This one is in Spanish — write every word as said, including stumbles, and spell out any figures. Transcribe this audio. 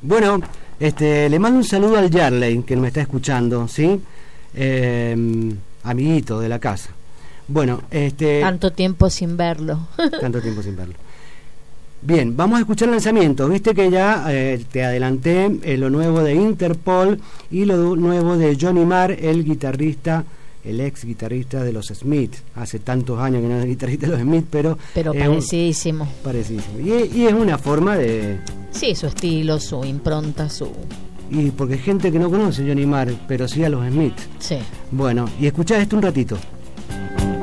Bueno, este, le mando un saludo al Yarley, que me está escuchando, ¿sí? Eh, amiguito de la casa. Bueno, este... Tanto tiempo sin verlo. Tanto tiempo sin verlo. Bien, vamos a escuchar lanzamientos. Viste que ya eh, te adelanté eh, lo nuevo de Interpol y lo nuevo de Johnny Marr, el guitarrista, el ex guitarrista de los Smiths. Hace tantos años que no es guitarrista de los Smiths, pero... Pero parecidísimo. Un, parecidísimo. Y, y es una forma de... Sí, su estilo, su impronta, su... Y porque hay gente que no conoce a Johnny Marr, pero sí a los Smiths. Sí. Bueno, y escuchá esto un ratito.